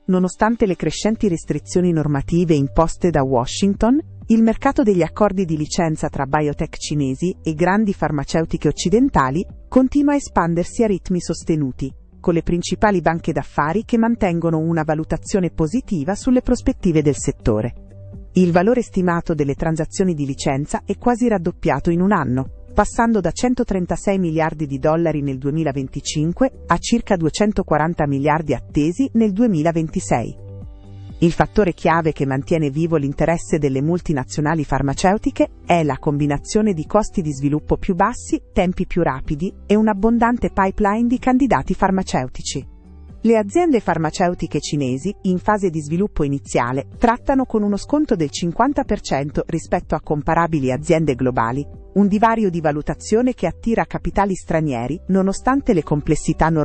nonostante le crescenti restrizioni normative imposte da Washington, il mercato degli accordi di licenza tra biotech cinesi e grandi farmaceutiche occidentali continua a espandersi a ritmi sostenuti, con le principali banche d'affari che mantengono una valutazione positiva sulle prospettive del settore. Il valore stimato delle transazioni di licenza è quasi raddoppiato in un anno, passando da 136 miliardi di dollari nel 2025 a circa 240 miliardi attesi nel 2026. Il fattore chiave che mantiene vivo l'interesse delle multinazionali farmaceutiche è la combinazione di costi di sviluppo più bassi, tempi più rapidi e un abbondante pipeline di candidati farmaceutici. Le aziende farmaceutiche cinesi, in fase di sviluppo iniziale, trattano con uno sconto del 50% rispetto a comparabili aziende globali, un divario di valutazione che attira capitali stranieri nonostante le complessità